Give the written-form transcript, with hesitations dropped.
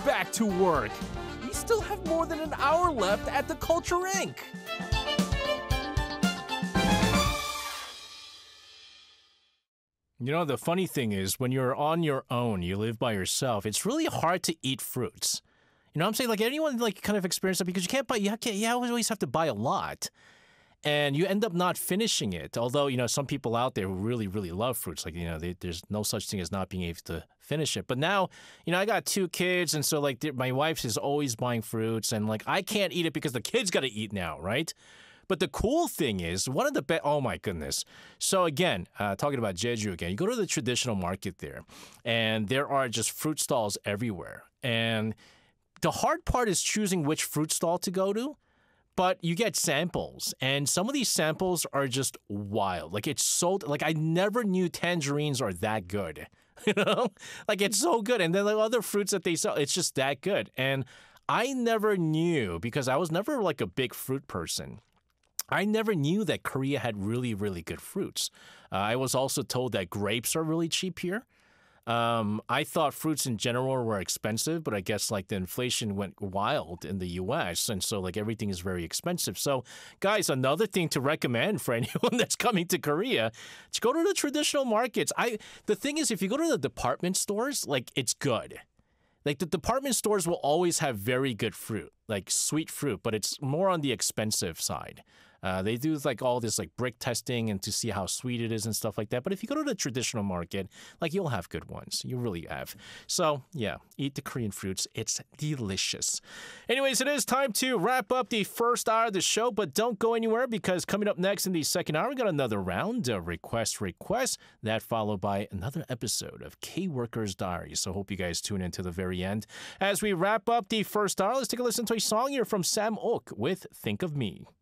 back to work. We still have more than an hour left at the Culture Inc. You know, the funny thing is, when you're on your own, you live by yourself, it's really hard to eat fruits. You know what I'm saying? Like, anyone, like, kind of experience that? Because you can't buy, you always have to buy a lot. And you end up not finishing it. Although, you know, some people out there who really, really love fruits, like, you know, there's no such thing as not being able to finish it. But now, you know, I got 2 kids, and so, like, my wife is always buying fruits, and, like, I can't eat it because the kids got to eat now, right? But the cool thing is, one of the best, oh my goodness. So again, talking about Jeju again, you go to the traditional market there, and there are just fruit stalls everywhere. And the hard part is choosing which fruit stall to go to. But you get samples, and some of these samples are just wild. Like, it's so, like, I never knew tangerines are that good. You know? Like, it's so good. And then the other fruits that they sell, it's just that good. And I never knew, because I was never, like, a big fruit person. I never knew that Korea had really, really good fruits. I was also told that grapes are really cheap here. I thought fruits in general were expensive, but I guess like the inflation went wild in the US, and so like everything is very expensive. So guys, another thing to recommend for anyone that's coming to Korea, to go to the traditional markets. The thing is, if you go to the department stores, like, it's good. Like, the department stores will always have very good fruit, like sweet fruit, but it's more on the expensive side. They do like all this like brick testing and to see how sweet it is and stuff like that. But if you go to the traditional market, like, you'll have good ones. You really have. So yeah, eat the Korean fruits. It's delicious. Anyways, it is time to wrap up the first hour of the show, but don't go anywhere, because coming up next in the second hour, we got another round of requests, that followed by another episode of K-Worker's Diary. So hope you guys tune in to the very end. As we wrap up the first hour, let's take a listen to a song here from Sam Ok with Think of Me.